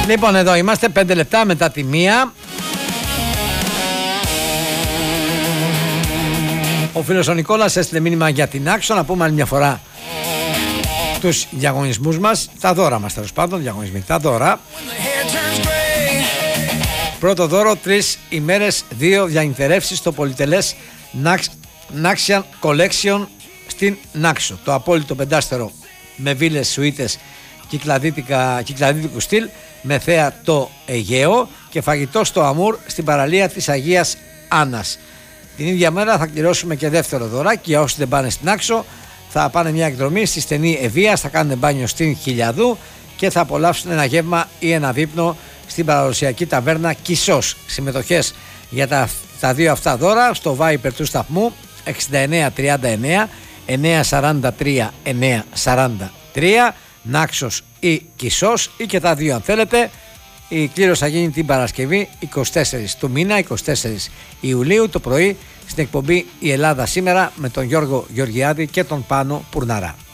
Λοιπόν, εδώ είμαστε 5 λεπτά μετά τη 1. Ο φίλος ο Νικόλας έστειλε μήνυμα για την Άξο. Να πούμε άλλη μια φορά τους διαγωνισμούς μας. Τα δώρα μας, τέλος πάντων, διαγωνισμοί. Τα δώρα. Πρώτο δώρο, 3 ημέρες, 2 διανυκτερεύσεις στο πολυτελές Naxian Collection στην Νάξο. Το απόλυτο πεντάστερο με βίλες, σουίτες, κυκλαδίτικου στυλ, με θέα το Αιγαίο και φαγητό στο Αμούρ στην παραλία της Αγίας Άννας. Την ίδια μέρα θα κληρώσουμε και δεύτερο δωράκι για όσοι δεν πάνε στην Άξο. Θα πάνε μια εκδρομή στη στενή Ευβοίας, θα κάνουν μπάνιο στην Χιλιαδού και θα απολαύσουν ένα γεύμα ή ένα δείπνο στην παραδοσιακή ταβέρνα Κισός. Συμμετοχές για τα δύο αυτά δώρα στο Viber του σταθμού 6939 943 943, Νάξος ή Κισός, ή και τα δύο αν θέλετε. Η κλήρωση θα γίνει την Παρασκευή 24 του μήνα, 24 Ιουλίου το πρωί, στην εκπομπή «Η Ελλάδα σήμερα» με τον Γιώργο Γεωργιάδη και τον Πάνο Πουρναρά.